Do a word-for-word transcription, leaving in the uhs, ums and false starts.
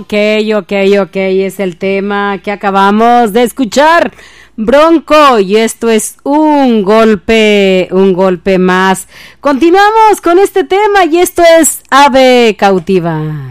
Ok, ok, ok, es el tema que acabamos de escuchar, Bronco, y esto es un golpe, un golpe más. Continuamos con este tema y esto es Ave Cautiva.